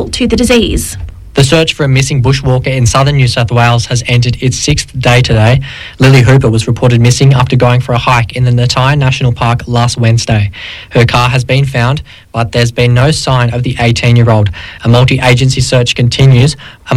to the disease. The search for a missing bushwalker in southern New South Wales has entered its sixth day today. Lily Hooper was reported missing after going for a hike in the Natai National Park last Wednesday. Her car has been found, but there's been no sign of the 18-year-old. A multi-agency search continues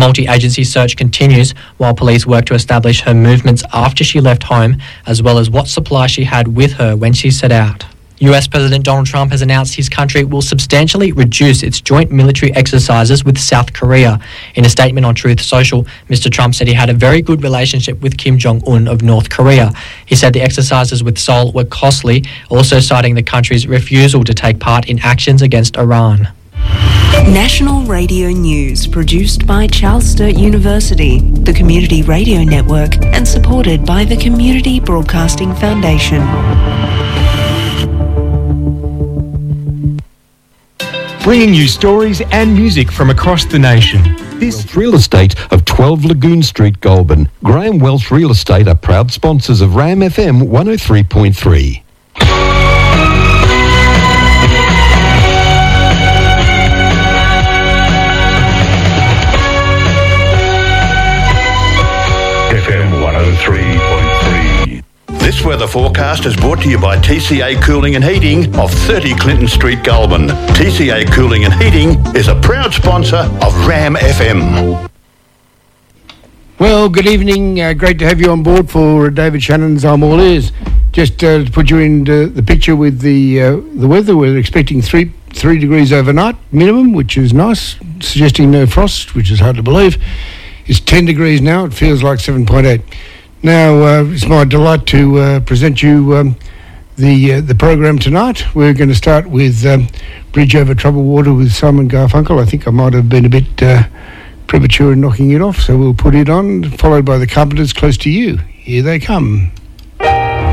while police work to establish her movements after she left home, as well as what supply she had with her when she set out. US President Donald Trump has announced his country will substantially reduce its joint military exercises with South Korea. In a statement on Truth Social, Mr. Trump said he had a very good relationship with Kim Jong-un of North Korea. He said the exercises with Seoul were costly, also citing the country's refusal to take part in actions against Iran. National Radio News, produced by Charles Sturt University, the Community Radio Network, and supported by the Community Broadcasting Foundation. Bringing you stories and music from across the nation. This Real Estate of 12 Lagoon Street, Goulburn. Graham Welsh Real Estate are proud sponsors of RAM FM 103.3. FM 103.3. This weather forecast is brought to you by TCA Cooling and Heating of 30 Clinton Street, Goulburn. TCA Cooling and Heating is a proud sponsor of RAM FM. Well, good evening. Great to have you on board for David Shannon's I'm All Ears. Just to put you in the picture with the weather, we're expecting 3 degrees overnight minimum, which is nice, suggesting no frost, which is hard to believe. It's 10 degrees now. It feels like 7.8. Now, it's my delight to present you the program tonight. We're going to start with Bridge Over Troubled Water with Simon Garfunkel. I think I might have been a bit premature in knocking it off, so we'll put it on, followed by the Carpenters, Close to You. Here they come.